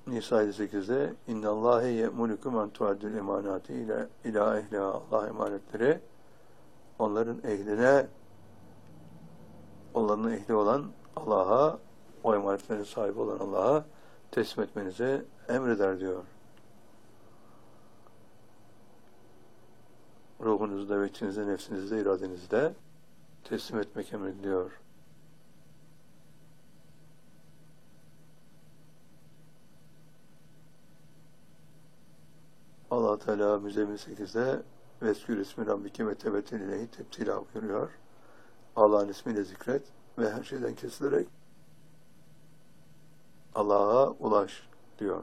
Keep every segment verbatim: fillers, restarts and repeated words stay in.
Nisa elli sekizde İnnallâhe ye'munukum en tuaddül emanati ila, ila ehliha. Allah emanetleri onların ehline, onların ehli olan Allah'a, o emanetlerin sahibi olan Allah'a teslim etmenize emreder diyor. Ruhunuzda ve içinizde, nefsinizde, iradenizde teslim etmek emrediliyor. Allah Teala Müzzemmil sekizde Veskür ismi Rabbike ve tebettül ileyhi tebtila buyuruyor. Allah'ın ismiyle zikret ve her şeyden kesilerek Allah'a ulaş diyor.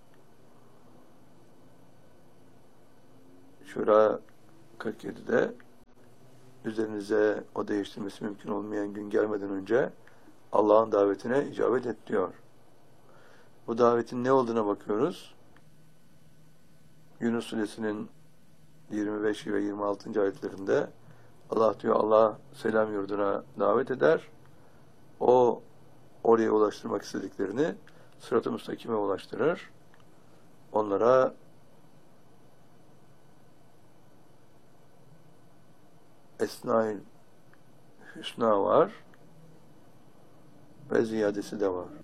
Şura kırk yedide üzerinize o değiştirmesi mümkün olmayan gün gelmeden önce Allah'ın davetine icabet et diyor. Bu davetin ne olduğuna bakıyoruz. Yunus Suresi'nin yirmi beş ve yirmi altıncı ayetlerinde Allah diyor, Allah selam yurduna davet eder. O oraya ulaştırmak istediklerini sırat-ı müstakime ulaştırır. Onlara Esna-i Hüsna var ve ziyadesi de var.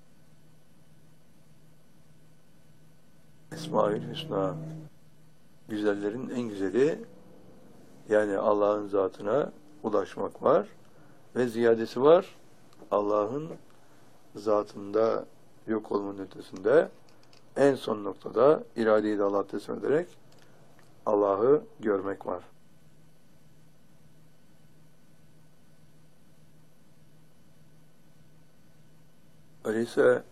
Esma-i Hüsna, güzellerin en güzeli, yani Allah'ın zatına ulaşmak var ve ziyadesi var. Allah'ın zatında yok olmanın ötesinde en son noktada iradeyi de Allah'a teslim ederek Allah'ı görmek var. Öyleyse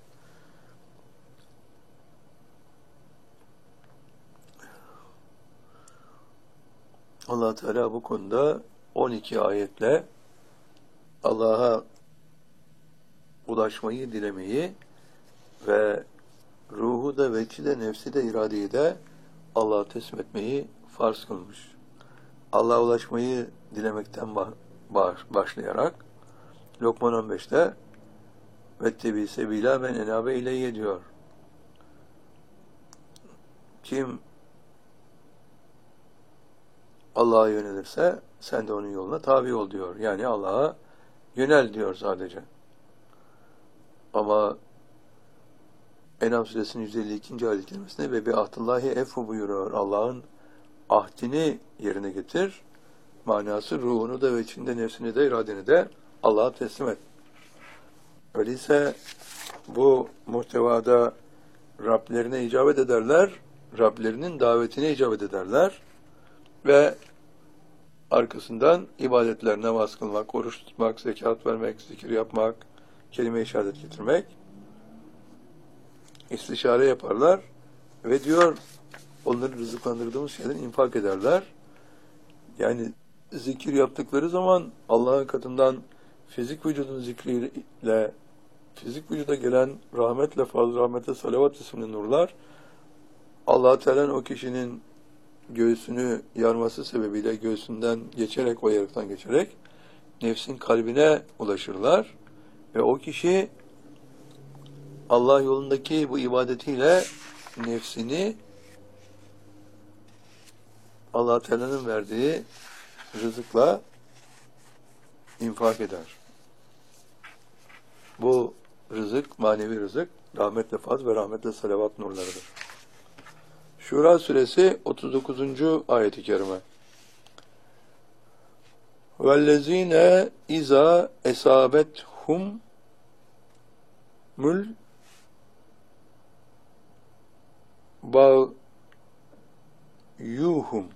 Allah Teala bu konuda on iki ayetle Allah'a ulaşmayı dilemeyi ve ruhu da, vecdi de, nefsi de, iradeyi de Allah'a teslim etmeyi farz kılmış. Allah'a ulaşmayı dilemekten başlayarak Lokman on beşte vettebi sebila men enabe ileyye diyor. Kim Allah'a yönelirse sen de onun yoluna tabi ol diyor. Yani Allah'a yönel diyor sadece. Ama En'am suresinin yüz elli ikinci ayet kelimesinde ve bi ahdillahi efu buyuruyor. Allah'ın ahdini yerine getir. Manası ruhunu da ve içinde nefsini de iradeni de Allah'a teslim et. Öyleyse bu muhtevada Rablerine icabet ederler, Rablerinin davetine icabet ederler ve arkasından ibadetler, namaz kılmak, oruç tutmak, zekat vermek, zikir yapmak, kelime-i şehadet getirmek, istişare yaparlar ve diyor, onları rızıklandırdığımız şeyden infak ederler. Yani zikir yaptıkları zaman Allah'ın katından fizik vücudun zikriyle fizik vücuda gelen rahmetle, fazla rahmete, salavat isimli nurlar Allah-u Teala'nın o kişinin göğsünü yarması sebebiyle göğsünden geçerek, o yarıktan geçerek nefsin kalbine ulaşırlar ve o kişi Allah yolundaki bu ibadetiyle nefsini Allah-u Teala'nın verdiği rızıkla infak eder. Bu rızık, manevi rızık, rahmetle faz ve rahmetle salavat nurlarıdır. Şura suresi otuz dokuzuncu ayet-i kerime. وَالَّذ۪ينَ اِذَا اَسَابَتْهُمْ mül بَغْيُوهُمْ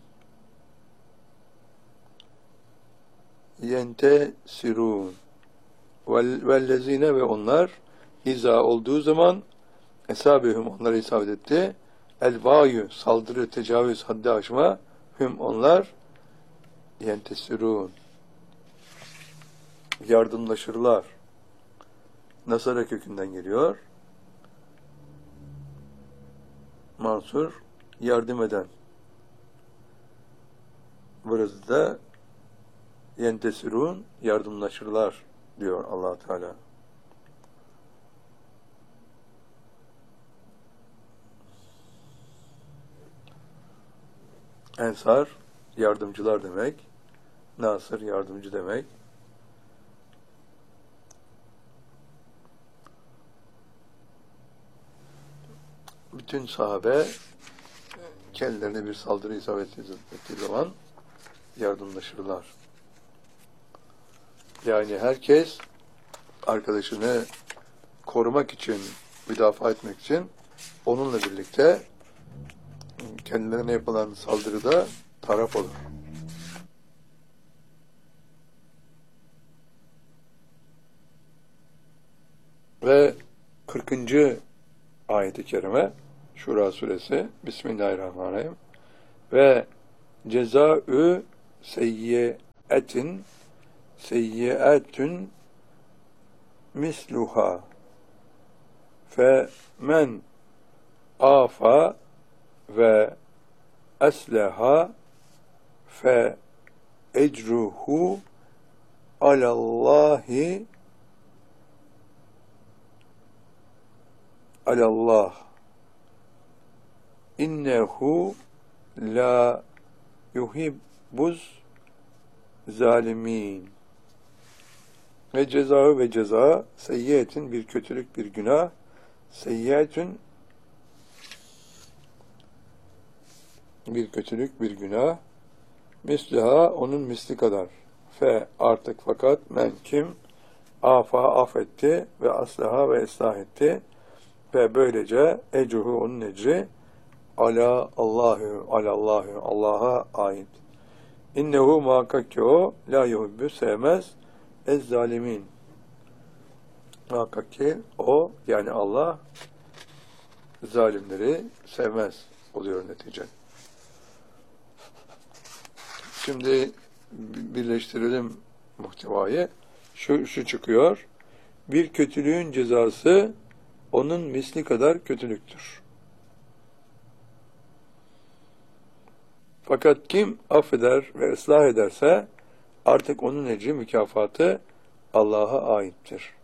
yentesirûn. Vellezine ve onlar iza olduğu zaman esabehum onlara isabet etti. El bayu saldırı, tecavüz, haddi aşma, hüm onlar yentesirûn yardımlaşırlar. Nasara kökünden geliyor. Mansur yardım eden. Burası da yentesirûn yardımlaşırlar diyor Allah Teala. Ensar, yardımcılar demek. Nasır, yardımcı demek. Bütün sahabe kendilerine bir saldırı isabet ettiği zaman yardımlaşırlar. Yani herkes arkadaşını korumak için, müdafaa etmek için onunla birlikte kendilerine yapılan saldırıda taraf olur. Ve kırkıncı ayet-i kerime Şura suresi Bismillahirrahmanirrahim ve cezaü seyyiyetin seyyiyetün misluha fe men afa ve esleha fe ecruhu alallahi alallah innehu la yuhibbuz zalimin. Ve ceza ve ceza seyyiyetin bir kötülük, bir günah, seyyiyetün bir kötülük, bir günah, misliha onun misli kadar, fe artık fakat men kim afa affetti ve aslaha ve ıslah etti ve böylece ecuhu onun ecri ala Allahu alallahu Allah'a ait. İnnehu muhakkak ki o la yuhibbu sevmez ez zalimin. Muhakkak ki o yani Allah zalimleri sevmez oluyor netice. Şimdi birleştirelim muhtevayı. Şu, şu çıkıyor. Bir kötülüğün cezası onun misli kadar kötülüktür. Fakat kim affeder ve ıslah ederse artık onun ecri mükafatı Allah'a aittir.